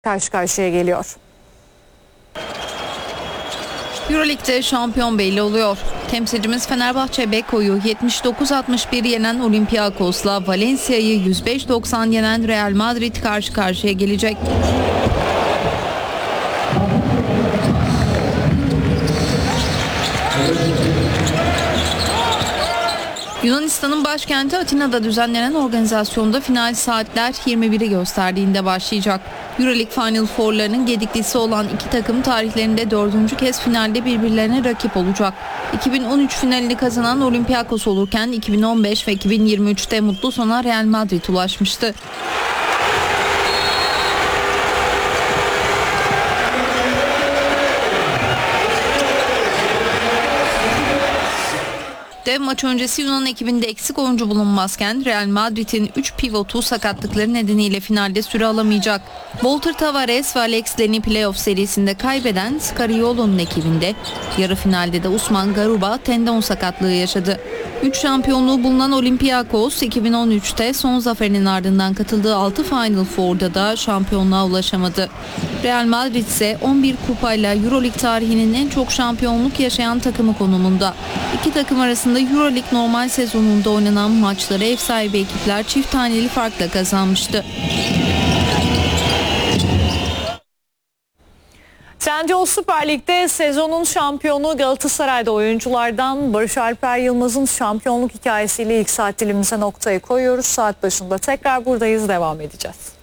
karşı karşıya geliyor. Euroleague'de şampiyon belli oluyor. Temsilcimiz Fenerbahçe Beko'yu 79-61 yenen Olympiakos'la Valencia'yı 105-90 yenen Real Madrid karşı karşıya gelecek. Yunanistan'ın başkenti Atina'da düzenlenen organizasyonda final saatler 21'i gösterdiğinde başlayacak. Euroleague Final Four'larının gediklisi olan iki takım tarihlerinde 4. kez finalde birbirlerine rakip olacak. 2013 finalini kazanan Olympiakos olurken 2015 ve 2023'te mutlu sona Real Madrid ulaşmıştı. Maç öncesi Yunan ekibinde eksik oyuncu bulunmazken Real Madrid'in 3 pivotu sakatlıkları nedeniyle finalde süre alamayacak. Walter Tavares ve Alex Leni playoff serisinde kaybeden Scariolo'nun ekibinde yarı finalde de Usman Garuba tendon sakatlığı yaşadı. 3 şampiyonluğu bulunan Olympiakos 2013'te son zaferinin ardından katıldığı 6 Final Four'da da şampiyonluğa ulaşamadı. Real Madrid ise 11 kupayla Euroleague tarihinin en çok şampiyonluk yaşayan takımı konumunda. İki takım arasında Euroleague normal sezonunda oynanan maçları ev sahibi ekipler çift taneli farkla kazanmıştı. Trendyol Süper Lig'de sezonun şampiyonu Galatasaray'da oyunculardan Barış Alper Yılmaz'ın şampiyonluk hikayesiyle ilk saat dilimize noktayı koyuyoruz. Saat başında tekrar buradayız, devam edeceğiz.